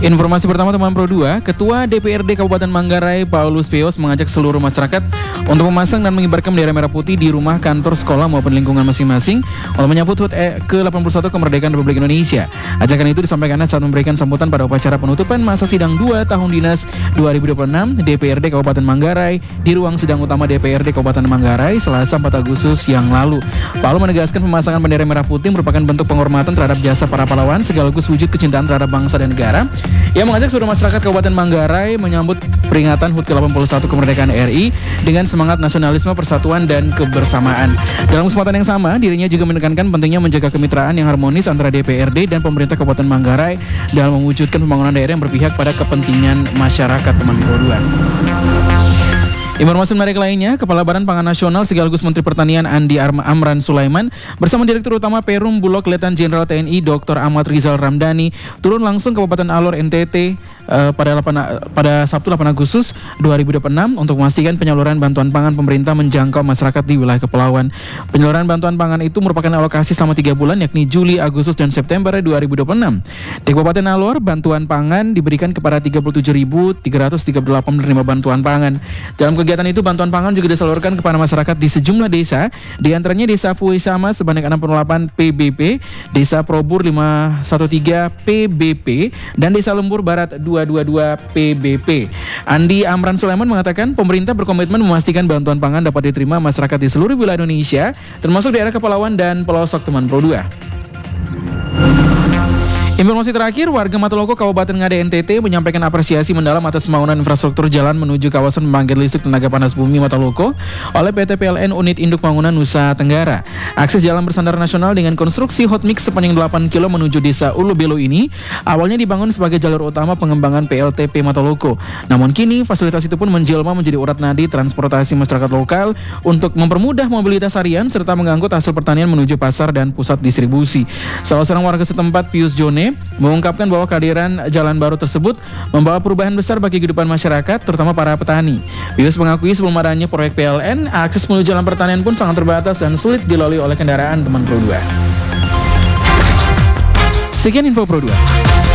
Informasi pertama teman Pro 2, Ketua DPRD Kabupaten Manggarai Paulus Pios mengajak seluruh masyarakat untuk memasang dan mengibarkan bendera merah putih di rumah, kantor, sekolah maupun lingkungan masing-masing untuk menyambut HUT ke-81 kemerdekaan Republik Indonesia. Ajakan itu disampaikan saat memberikan sambutan pada upacara penutupan masa sidang 2 tahun dinas 2026 DPRD Kabupaten Manggarai di ruang sidang utama DPRD Kabupaten Manggarai Selasa 4 Agustus yang lalu. Paulus menegaskan pemasangan bendera merah putih merupakan bentuk penghormatan terhadap jasa para pahlawan sekaligus wujud kecintaan terhadap bangsa dan negara. Ia mengajak seluruh masyarakat Kabupaten Manggarai menyambut peringatan HUT ke-81 kemerdekaan RI dengan semangat nasionalisme, persatuan, dan kebersamaan. Dalam kesempatan yang sama, dirinya juga menekankan pentingnya menjaga kemitraan yang harmonis antara DPRD dan pemerintah Kabupaten Manggarai dalam mewujudkan pembangunan daerah yang berpihak pada kepentingan masyarakat teman Pro 2. Informasi menarik lainnya, Kepala Badan Pangan Nasional sekaligus Menteri Pertanian Andi Amran Sulaiman bersama Direktur Utama Perum Bulog Letnan Jenderal TNI Dr. Ahmad Rizal Ramdhani turun langsung ke Kabupaten Alor NTT pada Sabtu 8 Agustus 2026 untuk memastikan penyaluran bantuan pangan pemerintah menjangkau masyarakat di wilayah kepulauan. Penyaluran bantuan pangan itu merupakan alokasi selama 3 bulan yakni Juli, Agustus, dan September 2026. Di Kabupaten Alor, bantuan pangan diberikan kepada 37.338 penerima bantuan pangan. Dalam kegiatan itu, bantuan pangan juga disalurkan kepada masyarakat di sejumlah desa, di antaranya Desa Fuisama sebanyak 68 PBP, Desa Probur 513 PBP, dan Desa Lembur Barat 222 PBP. Andi Amran Sulaiman mengatakan pemerintah berkomitmen memastikan bantuan pangan dapat diterima masyarakat di seluruh wilayah Indonesia, termasuk daerah kepulauan dan pelosok teman Pro 2. Informasi terakhir, warga Matuloko Kabupaten Ngada NTT menyampaikan apresiasi mendalam atas pembangunan infrastruktur jalan menuju kawasan pembangkit listrik tenaga panas bumi Matuloko oleh PT PLN Unit Induk Pembangunan Nusa Tenggara. Akses jalan bersandar nasional dengan konstruksi hot mix sepanjang 8 km menuju Desa Ulu Belo ini awalnya dibangun sebagai jalur utama pengembangan PLTP Matuloko. Namun kini fasilitas itu pun menjelma menjadi urat nadi transportasi masyarakat lokal untuk mempermudah mobilitas harian serta mengangkut hasil pertanian menuju pasar dan pusat distribusi. Salah seorang warga setempat, Pius Jone, mengungkapkan bahwa kehadiran jalan baru tersebut membawa perubahan besar bagi kehidupan masyarakat, terutama para petani. Pius mengakui sebelum adanya proyek PLN, akses menuju jalan pertanian pun sangat terbatas dan sulit dilalui oleh kendaraan teman Pro 2. Sekian info Pro 2.